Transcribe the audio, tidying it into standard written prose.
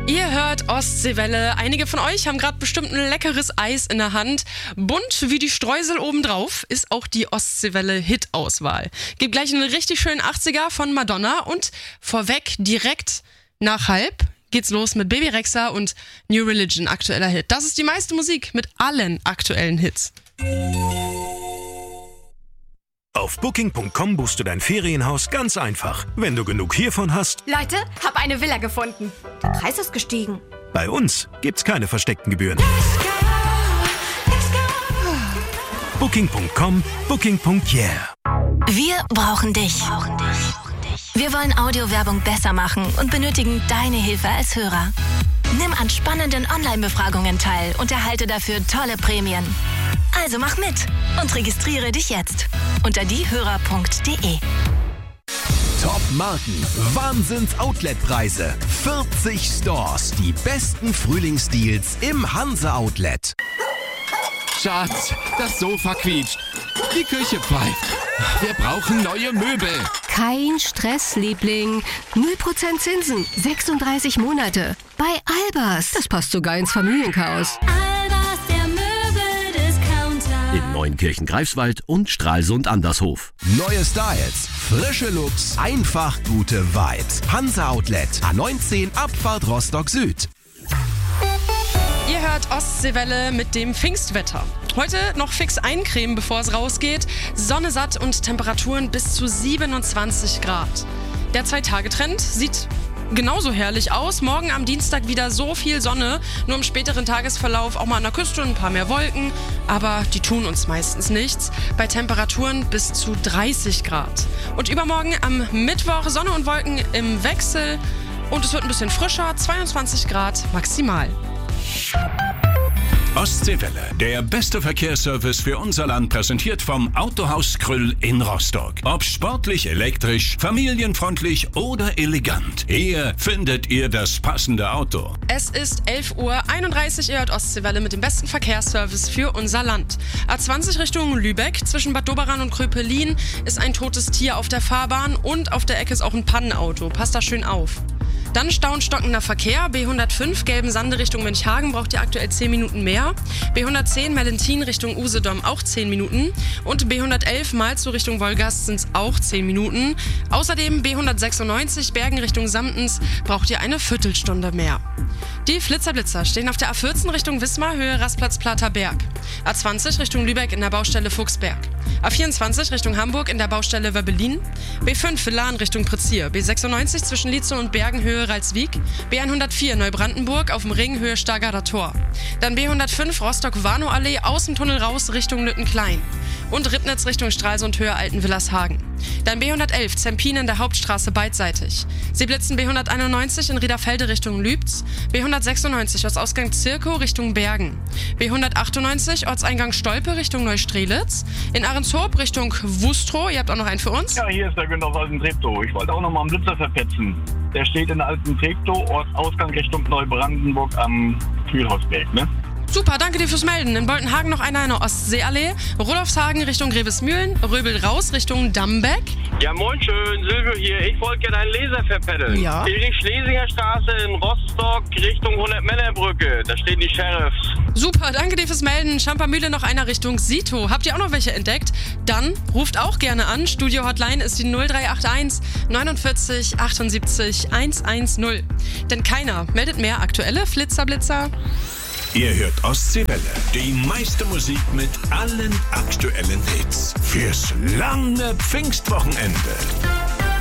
Ihr hört Ostseewelle. Einige von euch haben gerade bestimmt ein leckeres Eis in der Hand. Bunt wie die Streusel obendrauf ist auch die Ostseewelle-Hit-Auswahl. Gibt gleich einen richtig schönen 80er von Madonna und vorweg direkt nach halb geht's los mit Baby Rexha und New Religion, aktueller Hit. Das ist die meiste Musik mit allen aktuellen Hits. Auf Booking.com buchst du dein Ferienhaus ganz einfach. Wenn du genug hiervon hast... Leute, hab eine Villa gefunden. Der Preis ist gestiegen. Bei uns gibt's keine versteckten Gebühren. Booking.com, Booking.yeah. Wir brauchen dich. Wir wollen Audiowerbung besser machen und benötigen deine Hilfe als Hörer. Nimm an spannenden Online-Befragungen teil und erhalte dafür tolle Prämien. Also mach mit und registriere dich jetzt unter diehörer.de. Top-Marken, Wahnsinns-Outlet-Preise, 40 Stores, die besten Frühlingsdeals im Hanse-Outlet. Schatz, das Sofa quietscht, die Küche pfeift. Wir brauchen neue Möbel. Kein Stress, Liebling. 0% Zinsen, 36 Monate. Bei Albers. Das passt sogar ins Familienchaos. Albers, der Möbeldiscounter. In Neuenkirchen, Greifswald und Stralsund Andershof. Neue Styles, frische Looks, einfach gute Vibes. Hanse Outlet, A19 Abfahrt Rostock Süd. Ihr hört Ostseewelle mit dem Pfingstwetter. Heute noch fix eincremen, bevor es rausgeht. Sonne satt und Temperaturen bis zu 27 Grad. Der 2-Tage-Trend sieht genauso herrlich aus. Morgen am Dienstag wieder so viel Sonne. Nur im späteren Tagesverlauf auch mal an der Küste ein paar mehr Wolken. Aber die tun uns meistens nichts. Bei Temperaturen bis zu 30 Grad. Und übermorgen am Mittwoch Sonne und Wolken im Wechsel. Und es wird ein bisschen frischer, 22 Grad maximal. Ostseewelle, der beste Verkehrsservice für unser Land, präsentiert vom Autohaus Krüll in Rostock. Ob sportlich, elektrisch, familienfreundlich oder elegant, hier findet ihr das passende Auto. Es ist 11:31 Uhr, ihr hört Ostseewelle mit dem besten Verkehrsservice für unser Land. A20 Richtung Lübeck, zwischen Bad Doberan und Kröpelin ist ein totes Tier auf der Fahrbahn und auf der Ecke ist auch ein Pannenauto. Passt da schön auf. Dann Stau und stockender Verkehr. B105 Gelben-Sande Richtung Mönchhagen braucht ihr aktuell 10 Minuten mehr. B110 Mellentin Richtung Usedom auch 10 Minuten. Und B111 Malzow Richtung Wolgast sind es auch 10 Minuten. Außerdem B196 Bergen Richtung Samtens braucht ihr eine Viertelstunde mehr. Die Flitzer-Blitzer stehen auf der A14 Richtung Wismar, Höhe Rastplatz Platerberg. A20 Richtung Lübeck in der Baustelle Fuchsberg. A24 Richtung Hamburg in der Baustelle Wöbbelin. B5 Villan Richtung Prezier. B96 zwischen Lietzow und Bergen Höhe Ralswiek. B104 Neubrandenburg auf dem Ring Höhe Stargarder Tor. Dann B105 Rostock-Warnow-Allee Außentunnel raus Richtung Lüttenklein. Und Ribnitz Richtung Stralsund Höhe Altenwillershagen. Dann B111 Zempin in der Hauptstraße beidseitig. Sie blitzen B191 in Riederfelde Richtung Lübz. B196 Ortsausgang Zirkow Richtung Bergen. B198 Ortseingang Stolpe Richtung Neustrelitz. In Ahrenshoop Richtung Wustrow. Ihr habt auch noch einen für uns? Ja, hier ist der Günther aus Alten Treptow. Ich wollte auch noch mal einen Blitzer verpetzen. Der steht in Alten Treptow, Ortsausgang Richtung Neubrandenburg am Kühlhausberg, ne? Super, danke dir fürs Melden. In Boltenhagen noch einer in der Ostseeallee. Rudolfshagen Richtung Grevesmühlen. Röbel raus Richtung Dammbeck. Ja, moin schön, Silvio hier. Ich wollte gerne einen Laser verpeddeln. Ja. Erich-Schlesinger Straße in Rostock Richtung 100-Männer-Brücke. Da stehen die Sheriffs. Super, danke dir fürs Melden. Schampermühle noch einer Richtung Sito. Habt ihr auch noch welche entdeckt? Dann ruft auch gerne an. Studio-Hotline ist die 0381 49 78 110. Denn keiner meldet mehr aktuelle Flitzer-Blitzer. Ihr hört Ostseewelle, die meiste Musik mit allen aktuellen Hits fürs lange Pfingstwochenende.